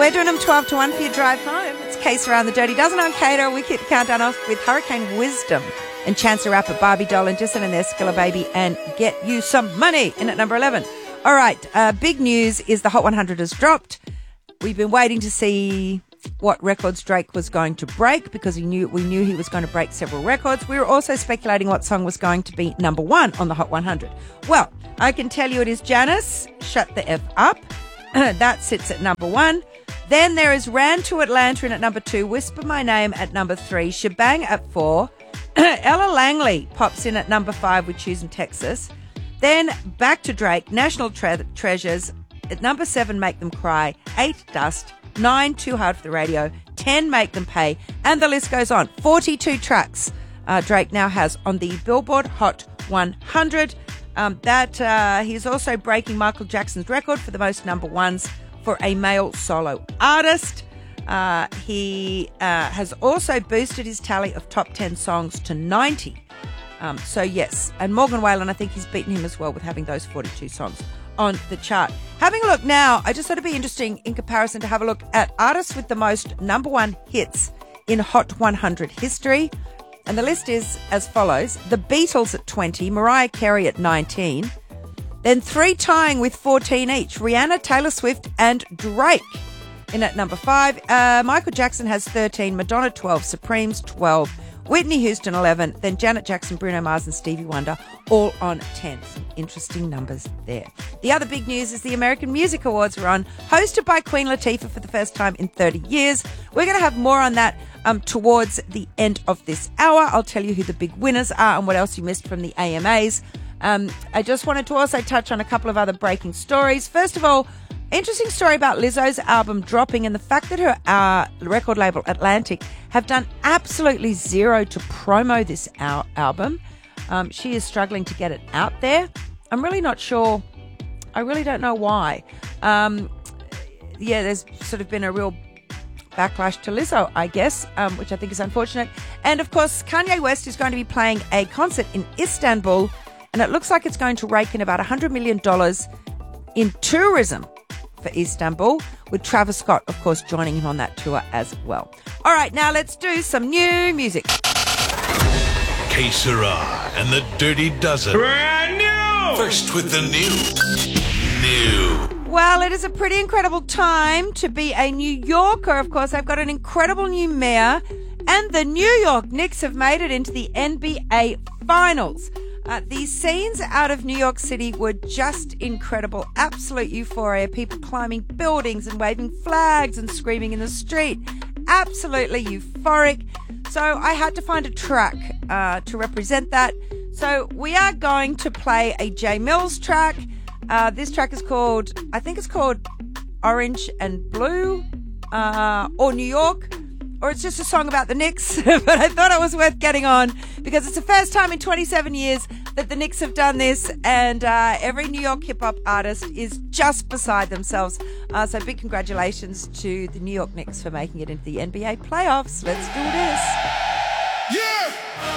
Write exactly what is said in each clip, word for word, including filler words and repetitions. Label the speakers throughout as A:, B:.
A: We're doing them twelve to one for your drive home. It's Case Around the Dirty Dozen on Cater. We kick the countdown off with Hurricane Wisdom and Chance the Rapper, Barbie Doll, and Justin and their Skilla Baby, and Get You Some Money in at number eleven. All right, uh, big news is the Hot one hundred has dropped. We've been waiting to see what records Drake was going to break because he knew we knew he was going to break several records. We were also speculating what song was going to be number one on the Hot one hundred. Well, I can tell you it is Janice, Shut the F Up. That sits at number one. Then there is Ran to Atlanta in at number two, Whisper My Name at number three, Shebang at four. Ella Langley pops in at number five with Choosing Texas. Then back to Drake, National Tre- Treasures. At number seven, Make Them Cry. Eight, Dust. Nine, Too Hard for the Radio. Ten, Make Them Pay. And the list goes on. forty-two tracks uh, Drake now has on the Billboard Hot one hundred. Um, that uh, he's also breaking Michael Jackson's record for the most number ones for a male solo artist. Uh, he uh, has also boosted his tally of top ten songs to ninety. Um, so, yes. And Morgan Wallen, I think he's beaten him as well with having those forty-two songs on the chart. Having a look now, I just thought it'd be interesting in comparison to have a look at artists with the most number one hits in Hot one hundred history. And the list is as follows. The Beatles at twenty, Mariah Carey at nineteen. Then three tying with fourteen each, Rihanna, Taylor Swift and Drake in at number five. Uh, Michael Jackson has thirteen, Madonna twelve, Supremes twelve, Whitney Houston eleven, then Janet Jackson, Bruno Mars and Stevie Wonder all on ten. Some interesting numbers there. The other big news is the American Music Awards are on, hosted by Queen Latifah for the first time in thirty years. We're going to have more on that um, towards the end of this hour. I'll tell you who the big winners are and what else you missed from the A M As. Um, I just wanted to also touch on a couple of other breaking stories. First of all, interesting story about Lizzo's album dropping and the fact that her uh, record label Atlantic have done absolutely zero to promo this al- album. Um, she is struggling to get it out there. I'm really not sure. I really don't know why. Um, yeah, there's sort of been a real backlash to Lizzo, I guess, um, which I think is unfortunate. And of course, Kanye West is going to be playing a concert in Istanbul, and it looks like it's going to rake in about one hundred million dollars in tourism for Istanbul, with Travis Scott, of course, joining him on that tour as well. All right, now let's do some new music.
B: Que Sera and the Dirty Dozen. Brand new! First with the new. New.
A: Well, it is a pretty incredible time to be a New Yorker. Of course, they've got an incredible new mayor, and the New York Knicks have made it into the N B A Finals. Uh, the scenes out of New York City were just incredible. Absolute euphoria. People climbing buildings and waving flags and screaming in the street. Absolutely euphoric. So I had to find a track uh, to represent that. So we are going to play a Jay Mills track. Uh, this track is called, I think it's called Orange and Blue, uh, or New York. Or it's just a song about the Knicks, but I thought it was worth getting on because it's the first time in twenty-seven years that the Knicks have done this, and uh, every New York hip-hop artist is just beside themselves. Uh, so big congratulations to the New York Knicks for making it into the N B A playoffs. Let's do this.
C: Yeah!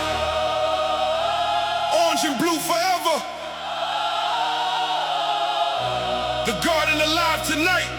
C: Orange and blue forever. The Garden alive tonight.